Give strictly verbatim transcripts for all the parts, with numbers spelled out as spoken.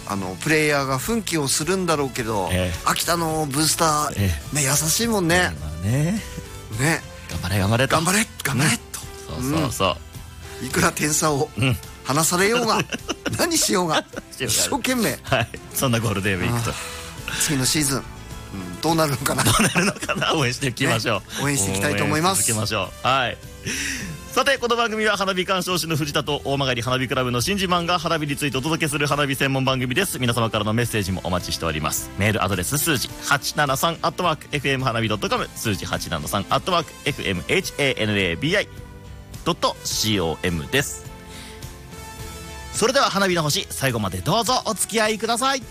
あのプレイヤーが奮起をするんだろうけど、えー、秋田のブースター、えーね、優しいもんね。 ねね、 頑張れ頑張れと頑張れ頑張れと、 うん、そうそうそう、 うん、いくら点差を離されようが、うん、何しようが一生懸命、 はい、そんなゴールデンウィークと次のシーズン、うん、どうなるのかなどうなるのかな応援していきましょう、 ね、応援していきたいと思います。 続けましょう。はい。さてこの番組は花火鑑賞士の藤田と大曲花火クラブの新次マンが花火についてお届けする花火専門番組です。皆様からのメッセージもお待ちしております。メールアドレス数字 はちななさん アットマーク エフエム 花火 ドットコム 数字 はちななさん アットマーク エフエム ハナビ ドット コム です。それでは花火の星、最後までどうぞお付き合いください。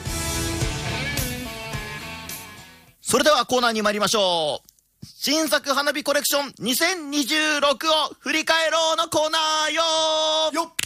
それではコーナーに参りましょう。新作花火コレクションにせんにじゅうろくを振り返ろうのコーナーよーよっ。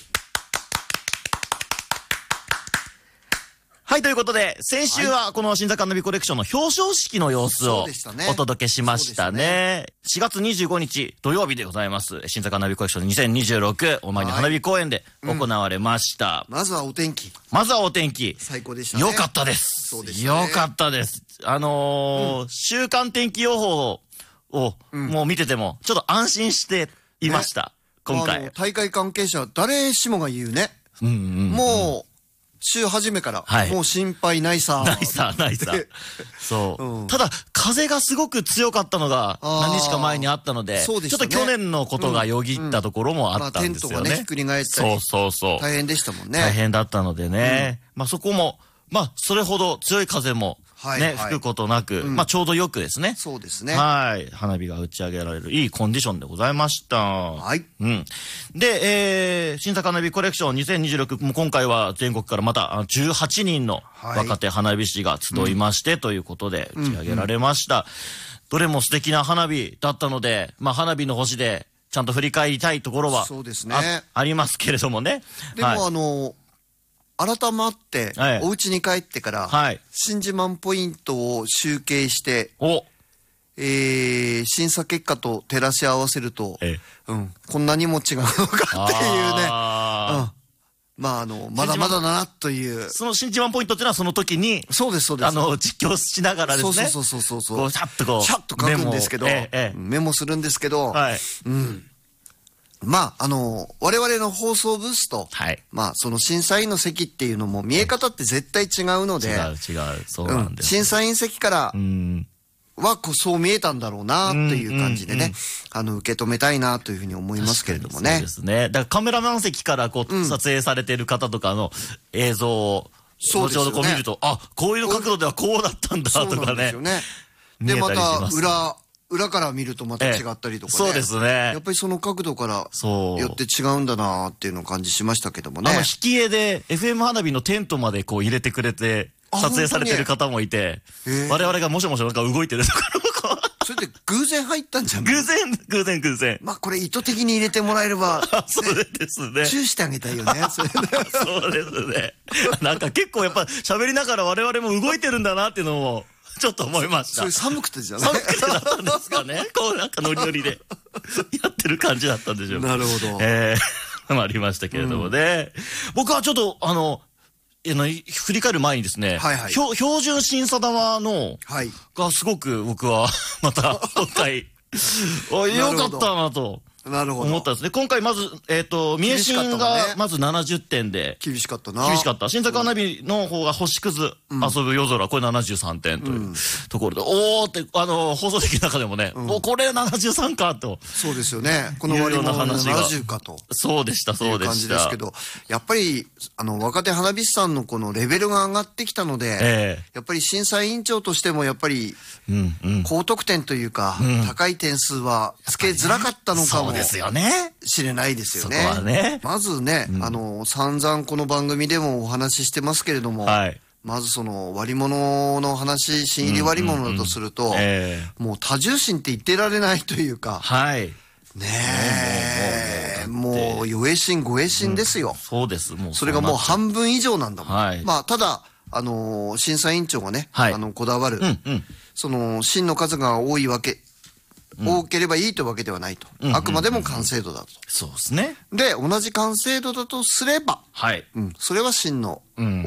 はい、ということで先週はこの新作花火コレクションの表彰式の様子をお届けしましたね。しがつにじゅうごにち土曜日でございます。新作花火コレクションにせんにじゅうろくお前に花火公演で行われました、 うん、まずはお天気まずはお天気最高でしたね。 よかったです。 そうでしたね、 よかったです。あのーうん、週間天気予報を、うん、もう見ててもちょっと安心していました、ね、今回大会関係者誰しもが言うね、 うんうんうん、 もう週初めから、はい、もう心配ないさないさないさそう、うん、ただ風がすごく強かったのが何日か前にあったの で, で、ね、ちょっと去年のことがよぎったところもあったんですよね、うんうん、まあ、テントがねひっくり返ったり、そうそうそう大変でしたもんね。 大変だったのでね、うん、まあそこもまあそれほど強い風もね、はいはい、吹くことなく、うん、まあちょうどよくですね。 そうですね。 はい。花火が打ち上げられるいいコンディションでございました。 はい。 うん。で、えー、新作花火コレクションにせんにじゅうろく、もう今回は全国からまたじゅうはちにんの若手花火師が集いまして、はい、ということで打ち上げられました。うんうん、どれも素敵な花火だったので、まあ花火の星でちゃんと振り返りたいところは、 そうですね。 あ、ありますけれどもね。 でも、はい、あの、改まって、はい、お家に帰ってから、はい、新自慢ポイントを集計して、おえー、審査結果と照らし合わせると、ええ、うん、こんなにも違うのかっていうね、うん、まああのまだまだだなという。 その新自慢ポイントっていうのはその時に、 そうですそうです、 あの実況しながらですね、 そうそうそうそう、 こうシャッとこうシャッと書くんですけど、メモ、ええ、メモするんですけど、はい、うん。まあ、あの、我々の放送ブースと、はい、まあ、その審査員の席っていうのも見え方って絶対違うので、違う違う、そうなんです、 うん、審査員席からはこうそう見えたんだろうな、という感じでね、うんうんうん、あの、受け止めたいな、というふうに思いますけれどもね。 そうですね。だからカメラマン席からこう、うん、撮影されている方とかの映像を、後ほどこう見ると、あ、こういう角度ではこうだったんだ、とかね。そうなんですよね。 で、また、裏、裏から見るとまた違ったりとかね、 そうですね。 やっぱりその角度からよって違うんだなっていうのを感じしましたけどもね。 あの引き絵で エフエム 花火のテントまでこう入れてくれて撮影されてる方もいて、我々がもしもしなんか動いてるところをこうそれで偶然入ったんじゃん。 偶然偶然偶然。 まあこれ意図的に入れてもらえれば、ね、 そうですね。 注意してあげたいよね。それそうですね。なんか結構やっぱ喋りながら我々も動いてるんだなっていうのもちょっと思いました。 それ寒くてじゃない？ 寒くてだったんですかね。こうなんかノリノリでやってる感じだったんでしょうか。 なるほど。 えー、まあありましたけれどもね。うん、僕はちょっとあの、あの振り返る前にですね、はいはい、標準審査玉の、はい、がすごく僕はまた今回よかったなと。 なるほど。 思ったんですね。今回まず、えっと、三重新がまずななじゅってんで。 厳しかったな。 厳しかった。新作花火の方が星屑遊ぶ夜空、これななじゅうさんてんというところで、おーって、あの、放送席の中でもね、お、これななじゅうさんかと。 そうですよね。この割り物のななじゅうかと。 そうでした、そうでした。 感じですけど、やっぱり、あの、若手花火師さんのこのレベルが上がってきたので、やっぱり審査委員長としてもやっぱり、高得点というか、高い点数はつけづらかったのかも。 そうですよね。 知れないですよね。 そこはね。 まずね、うん、あの、散々この番組でもお話ししてますけれども、はい、まずその割り物の話、新入り割り物だとすると、もう多重心って言ってられないというか、はい。ねえ、もうよえ心ごえ心ですよ、うん。そうです。もうそれがもう半分以上なんだもん。はい、まあ、ただ、あのー、審査委員長がね、はい、あの、こだわる、うんうん、その、芯の数が多いわけ、多ければいいというわけではないと。あくまでも完成度だと。 そうですね。 で、同じ完成度だとすれば、はい。うん。それは真の